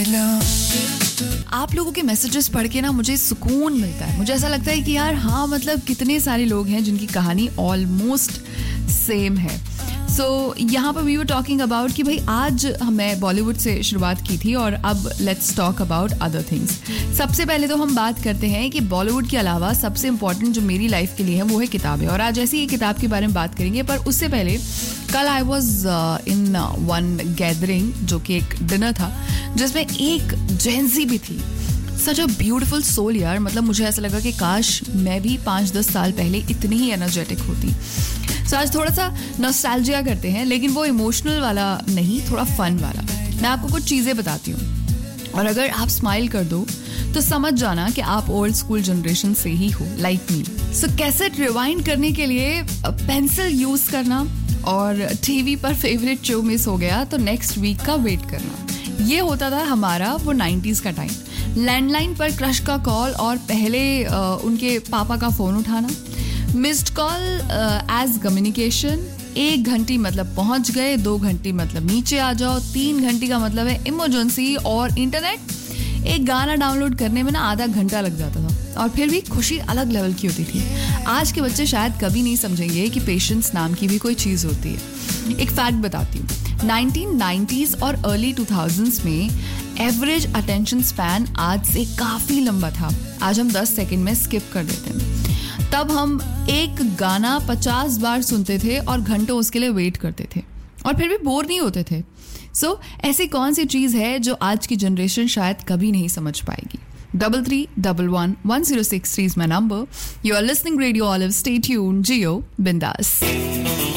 आप लोगों के मैसेजेस पढ़ के ना मुझे सुकून मिलता है. मुझे ऐसा लगता है कि यार हाँ, मतलब कितने सारे लोग हैं जिनकी कहानी ऑलमोस्ट सेम है. सो यहाँ पर वी वर टॉकिंग अबाउट कि भाई आज मैं बॉलीवुड से शुरुआत की थी और अब let's talk about other things. सबसे पहले तो हम बात करते हैं कि बॉलीवुड के अलावा सबसे इम्पॉर्टेंट जो मेरी लाइफ के लिए है वो है किताबें. और आज ऐसी ही किताब के बारे में बात करेंगे, पर उससे पहले कल I was in one gathering जो कि एक डिनर था जिसमें एक जेंजी भी थी. सच अ ब्यूटिफुल सोल यार. मतलब मुझे ऐसा लगा कि काश मैं भी 5-10 साल पहले इतनी ही एनर्जेटिक होती. सो आज थोड़ा सा नॉस्टैल्जिया करते हैं, लेकिन वो इमोशनल वाला नहीं, थोड़ा फन वाला. मैं आपको कुछ चीज़ें बताती हूँ और अगर आप स्माइल कर दो तो समझ जाना कि आप ओल्ड स्कूल जनरेशन से ही हो, लाइक मी. सो कैसेट रिवाइंड करने के लिए पेंसिल यूज़ करना और टीवी पर फेवरेट शो मिस हो गया तो नेक्स्ट वीक का वेट करना. ये होता था हमारा वो 90s का टाइम. लैंडलाइन पर क्रश का कॉल और पहले उनके पापा का फ़ोन उठाना. Missed call as communication. 1 घंटी मतलब पहुंच गए, 2 घंटी मतलब नीचे आ जाओ, 3 घंटी का मतलब है इमरजेंसी. और इंटरनेट, एक गाना डाउनलोड करने में ना आधा घंटा लग जाता था और फिर भी खुशी अलग लेवल की होती थी. आज के बच्चे शायद कभी नहीं समझेंगे कि पेशेंस नाम की भी कोई चीज़ होती है. एक फैक्ट बताती हूँ. 1990s और अर्ली 2000s में एवरेज अटेंशन स्पैन आज से काफ़ी लंबा था. आज हम 10 सेकंड में स्किप कर देते हैं. तब हम एक गाना 50 बार सुनते थे और घंटों उसके लिए वेट करते थे और फिर भी बोर नहीं होते थे. सो ऐसी कौन सी चीज़ है जो आज की जनरेशन शायद कभी नहीं समझ पाएगी. 33111063 is my number. You are listening Radio Olive. Stay tuned. Gio Bindas.